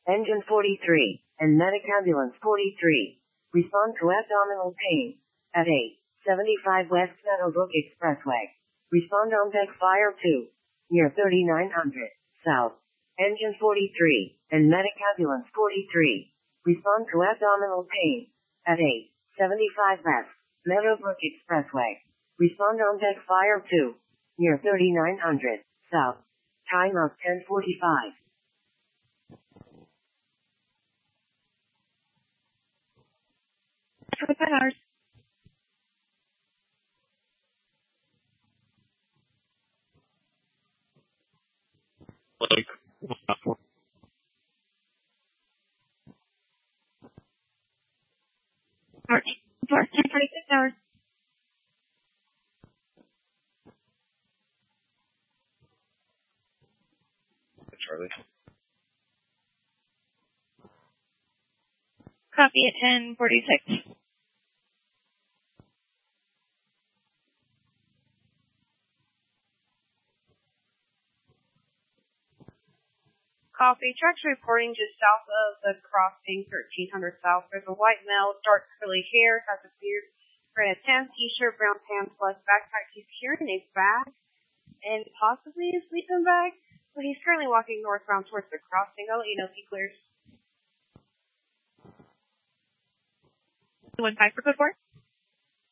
Engine 43, and Medic Ambulance 43. Respond to abdominal pain at 875 West Meadowbrook Expressway. Respond on deck fire 2, near 3900 South. Engine 43, and Medic Ambulance 43. Respond to abdominal pain at 875 West Meadowbrook Expressway. Respond on deck fire 2, near 3900 South. Time of 10:45. For 10 hours. For 10:46 hours. Charlie. Copy at 10:46. Copy. Tracks reporting just south of the crossing, 1300 South. There's a white male, dark curly hair, has a beard, wearing a tan t-shirt, brown pants, plus backpack. He's carrying a bag and possibly a sleeping bag, but he's currently walking northbound towards the crossing. I'll let you know if he clears. 1-5 for code 4.